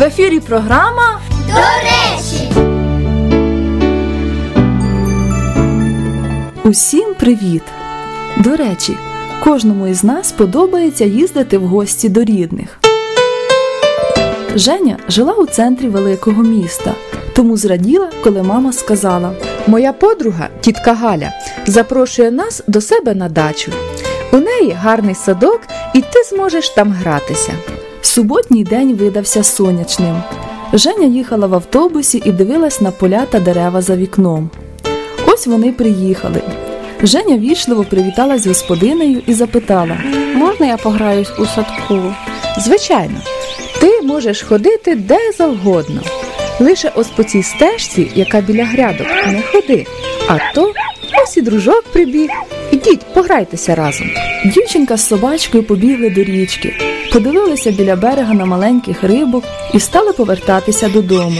В ефірі програма «До речі». Усім привіт! До речі, кожному із нас подобається їздити в гості до рідних. Женя жила у центрі великого міста, тому зраділа, коли мама сказала: «Моя подруга, тітка Галя, запрошує нас до себе на дачу. У неї гарний садок, і ти зможеш там гратися». Суботній день видався сонячним. Женя їхала в автобусі і дивилась на поля та дерева за вікном. Ось вони приїхали. Женя ввічливо привіталась з господинею і запитала: «Можна я пограюсь у садку?» «Звичайно, ти можеш ходити де завгодно. Лише ось по цій стежці, яка біля грядок, не ходи. А то ось і дружок прибіг. Ідіть, пограйтеся разом». Дівчинка з собачкою побігли до річки, подивилися біля берега на маленьких рибок і стали повертатися додому.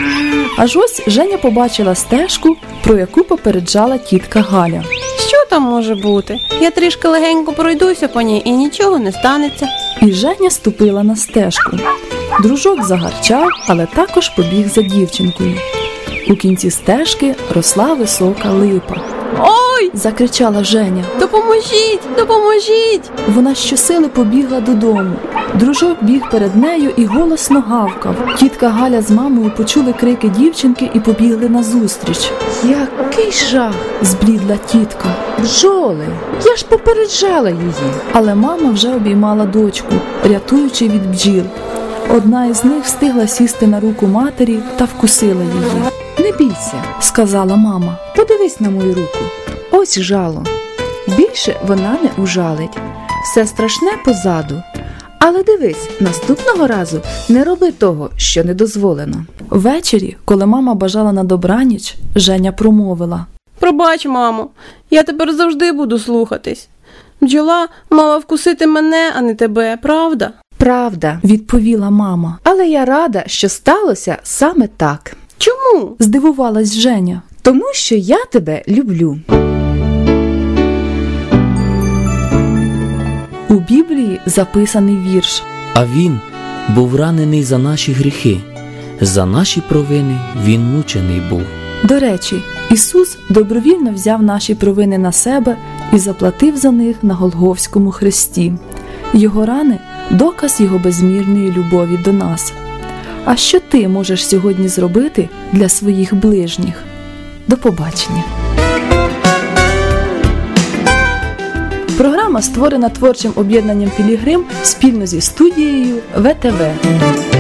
Аж ось Женя побачила стежку, про яку попереджала тітка Галя. «Що там може бути? Я трішки легенько пройдуся по ній і нічого не станеться». І Женя ступила на стежку. Дружок загарчав, але також побіг за дівчинкою. У кінці стежки росла висока липа. «Ой!» – закричала Женя. «Допоможіть! Допоможіть!» Вона щосили побігла додому. Дружок біг перед нею і голосно гавкав. Тітка Галя з мамою почули крики дівчинки і побігли назустріч. «Який жах!» – зблідла тітка. «Бджоли! Я ж попереджала її!» Але мама вже обіймала дочку, рятуючи від бджіл. Одна із них встигла сісти на руку матері та вкусила її. «Не бійся», – сказала мама. «Подивись на мою руку. Ось жало. Більше вона не ужалить. Все страшне позаду. Але дивись, наступного разу не роби того, що не дозволено». Ввечері, коли мама бажала на добраніч, Женя промовила: «Пробач, мамо, я тепер завжди буду слухатись. Бджола мала вкусити мене, а не тебе, правда?» «Правда», – відповіла мама. «Але я рада, що сталося саме так». «Чому?» – здивувалась Женя. «Тому що я тебе люблю». У Біблії записаний вірш: «А він був ранений за наші гріхи, за наші провини він мучений був». До речі, Ісус добровільно взяв наші провини на себе і заплатив за них на Голгофському хресті. Його рани – доказ Його безмірної любові до нас. А що ти можеш сьогодні зробити для своїх ближніх? До побачення! Програма створена творчим об'єднанням «Пілігрим» спільно зі студією ВТВ.